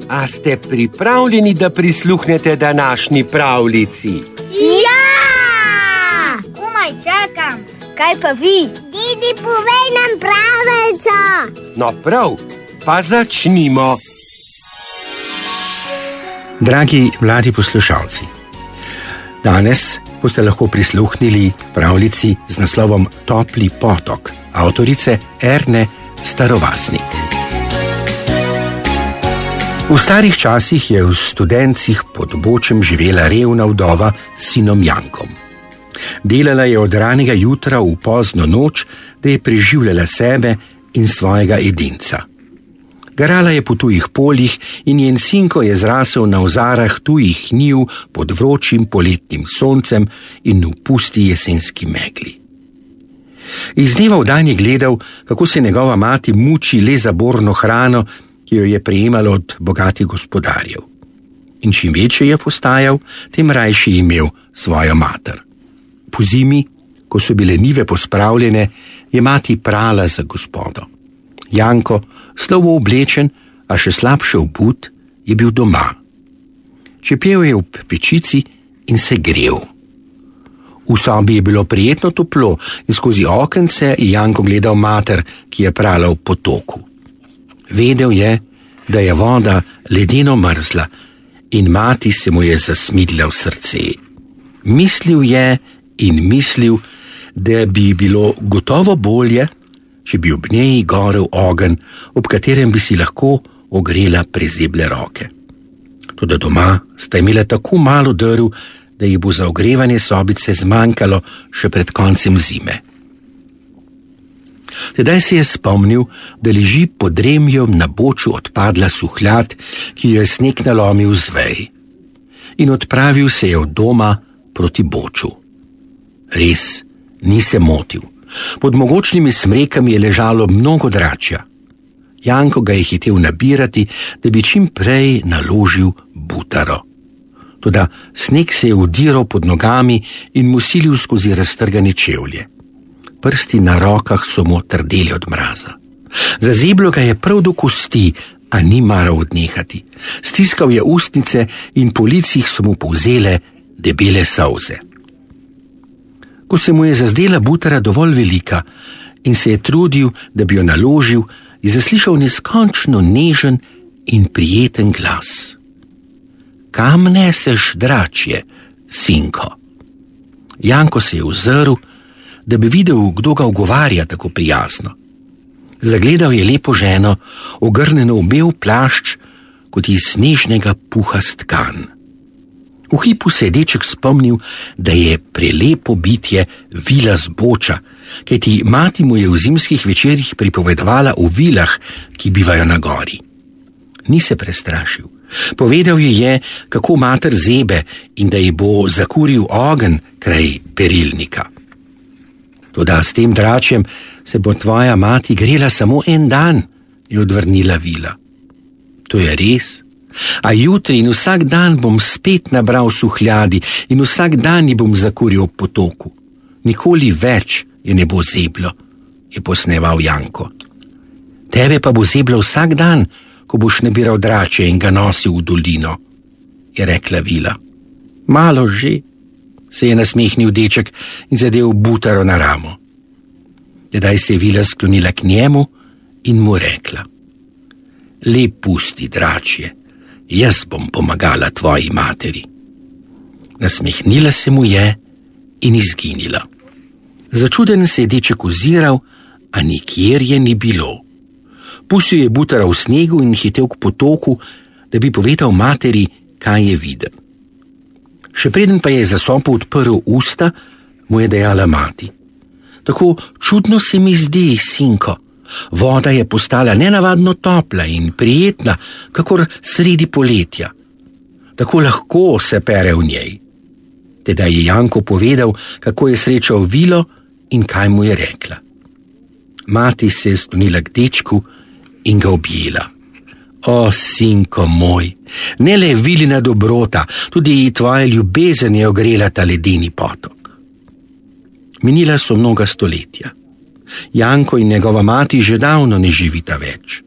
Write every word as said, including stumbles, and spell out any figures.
A ste pripravljeni, da prisluhnete današnji pravljici? Ja! Komaj čakam. Kaj pa vi? Didi, povej nam pravljico. No prav, pa začnimo. Dragi mladi poslušalci, danes boste lahko prisluhnili pravljici z naslovom Topli potok, avtorice Erne Starovasnik. V starih časih je v Studencih pod Bočem živela revna vdova s sinom Jankom. Delala je od ranega jutra v pozno noč, da je preživljala sebe in svojega edinca. Garala je po tujih poljih in njen sinko je zrasel na ozarah tujih njiv pod vročim poletnim soncem in v pusti jesenski megli. Iz dneva v dan je gledal, kako se njegova mati muči le za borno hrano, ki jo je prejemala od bogatih gospodarjev. In čim večji je postajal, tem rajši imel svojo mater. Po zimi, ko so bile njive pospravljene, je mati prala za gospodo. Janko, slabo oblečen, a še slabše obut, je bil doma. Čepel je ob pečici in se grel. V sobi je bilo prijetno toplo in skozi okence je Janko gledal mater, ki je prala v potoku. Vedel je, da je voda ledeno mrzla in mati se mu je zasmidla v srce. Mislil je in mislil, da bi bilo gotovo bolje, če bi ob njej gorel ogenj, ob katerem bi si lahko ogrela prezeble roke. Toda doma sta imela tako malo drv, da ji bo za ogrevanje sobice zmanjkalo še pred koncem zime. Tedaj se je spomnil, da leži pod remjem na Boču odpadla suhljad, ki jo je sneg nalomil z vej. In odpravil se je od doma proti Boču. Res, ni se motil. Pod mogočnimi smrekami je ležalo mnogo dračja. Janko ga je hitel nabirati, da bi čim prej naložil butaro. Toda sneg se je udiral pod nogami in mu silil skozi raztrgane čevlje. Prsti na rokah so mu trdeli od mraza. Zazeblo ga je prav do kosti, a ni maral odnehati. Stiskal je ustnice in po licih so mu povzele debele solze. Ko se mu je zazdela butara dovolj velika in se je trudil, da bi jo naložil, je zaslišal neskončno nežen in prijeten glas. Kam neseš dračje, sinko? Janko se je ozrl, da bi videl, kdo ga ugovarja tako prijazno. Zagledal je lepo ženo, ogrnjeno v bel plašč, kot iz snežnega puha stkan. V hipu se je deček spomnil, da je prelepo bitje vila z Boča, kajti mati mu je v zimskih večerjih pripovedovala o vilah, ki bivajo na gori. Ni se prestrašil. Povedal ji je, kako mater zebe in da ji bo zakuril ogenj kraj perilnika. Toda s tem dračjem se bo tvoja mati grela samo en dan, je odvrnila vila. To je res. A jutri in vsak dan bom spet nabral suhljadi in vsak dan ji bom zakuril ob potoku. Nikoli več je ne bo zeblo, je posneval Janko. Tebe pa bo zeblo vsak dan, ko boš nabiral drače in ga nosil v dolino, je rekla vila. Malo že, se je nasmehnil deček in zadev butaro na ramo. Tedaj se je vila sklonila k njemu in mu rekla. Lep pusti, dračje, jaz bom pomagala tvoji materi. Nasmehnila se mu je in izginila. Začuden se je deček oziral, a nikjer je ni bilo. Pustil je butara v snegu in hitel k potoku, da bi povedal materi, kaj je videl. Še preden pa je za sopo odprl usta, mu je dejala mati. Tako čudno se mi zdi, sinko. Voda je postala nenavadno topla in prijetna, kakor sredi poletja. Tako lahko se pere v njej. Tedaj je Janko povedal, kako je srečal vilo in kaj mu je rekla. Mati se je sklonila k dečku in ga objela. O, sinko moj, ne le vilina dobrota, tudi tvoja ljubezen je ogrela ta ledeni potok. Minila so mnoga stoletja. Janko in njegova mati že davno ne živita več.